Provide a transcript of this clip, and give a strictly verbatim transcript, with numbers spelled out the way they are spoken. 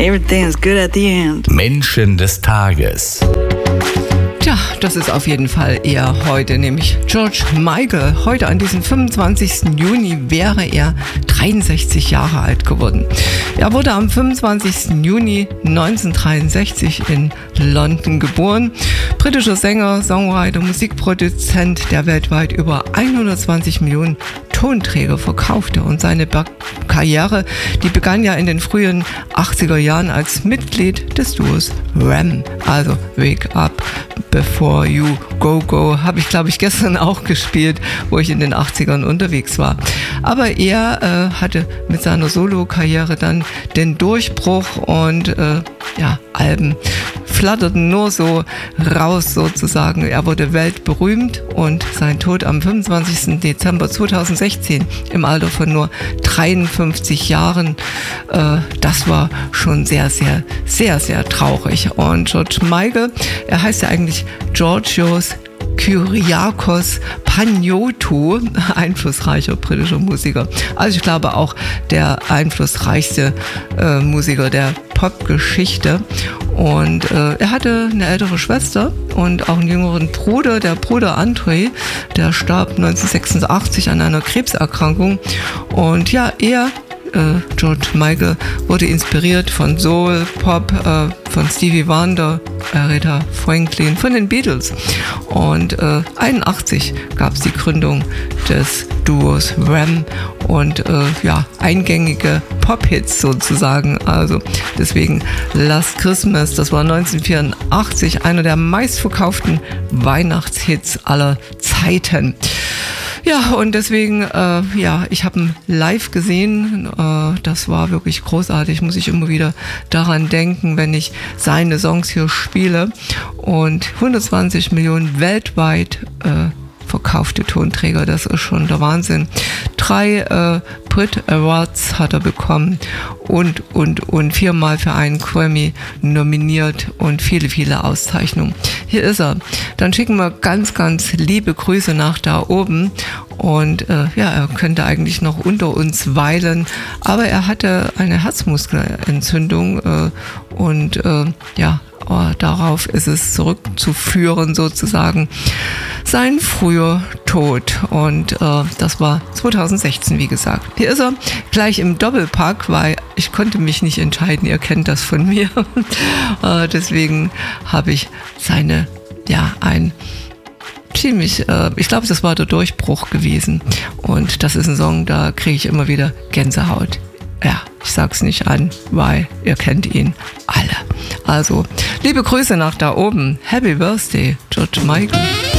Everything is good at the end. Menschen des Tages. Tja, das ist auf jeden Fall eher heute, nämlich George Michael. Heute an diesem fünfundzwanzigsten Juni wäre er dreiundsechzig Jahre alt geworden. Er wurde am fünfundzwanzigsten Juni neunzehnhundertdreiundsechzig in London geboren. Britischer Sänger, Songwriter, Musikproduzent, der weltweit über hundertzwanzig Millionen Tonträger verkaufte. Und seine Be- Karriere, die begann ja in den frühen achtziger Jahren als Mitglied des Duos Wham. Also Wake Up Before You Go Go habe ich, glaube ich, gestern auch gespielt, wo ich in den achtzigern unterwegs war. Aber er äh, hatte mit seiner Solo-Karriere dann den Durchbruch und äh, ja, Alben flatterten nur so raus sozusagen. Er wurde weltberühmt und sein Tod am fünfundzwanzigsten Dezember zweitausendsechzehn im Alter von nur dreiundfünfzig Jahren, äh, das war schon sehr, sehr, sehr, sehr traurig. Und George Michael, er heißt ja eigentlich Georgios Kyriakos Panayiotou, einflussreicher britischer Musiker. Also ich glaube auch der einflussreichste äh, Musiker der Popgeschichte. Und äh, er hatte eine ältere Schwester und auch einen jüngeren Bruder, der Bruder Andrei, der starb neunzehnhundertsechsundachtzig an einer Krebserkrankung. Und ja, er Äh, George Michael wurde inspiriert von Soul, Pop, äh, von Stevie Wonder, Aretha Franklin, von den Beatles. Und äh, einundachtzig gab es die Gründung des Duos Wham und äh, ja, eingängige Pop-Hits sozusagen. Also deswegen Last Christmas, das war neunzehnhundertvierundachtzig einer der meistverkauften Weihnachtshits aller Zeiten. Ja, und deswegen, äh, ja, ich habe ihn live gesehen, äh, das war wirklich großartig, muss ich immer wieder daran denken, wenn ich seine Songs hier spiele. Und hundertzwanzig Millionen weltweit äh, verkaufte Tonträger, das ist schon der Wahnsinn. Drei äh, Brit Awards hat er bekommen und, und, und viermal für einen Grammy nominiert und viele, viele Auszeichnungen. Hier ist er. Dann schicken wir ganz, ganz liebe Grüße nach da oben. Und äh, ja, er könnte eigentlich noch unter uns weilen, aber er hatte eine Herzmuskelentzündung äh, und äh, ja, aber darauf ist es zurückzuführen sozusagen, sein früher Tod. Und äh, das war zweitausendsechzehn, wie gesagt. Hier ist er gleich im Doppelpack, weil ich konnte mich nicht entscheiden, ihr kennt das von mir. äh, deswegen habe ich seine, ja, ein ziemlich, äh, ich glaube, das war der Durchbruch gewesen. Und das ist ein Song, da kriege ich immer wieder Gänsehaut. Ja, ich sag's nicht an, weil ihr kennt ihn alle. Also, liebe Grüße nach da oben. Happy Birthday, George Michael.